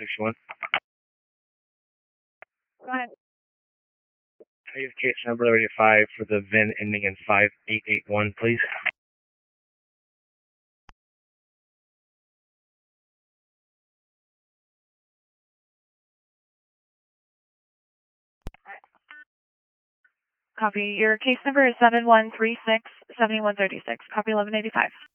1161. Go ahead. I have case number 85 for the VIN ending in 5881, please. Copy. Your case number is 7136-7136. Copy 1185.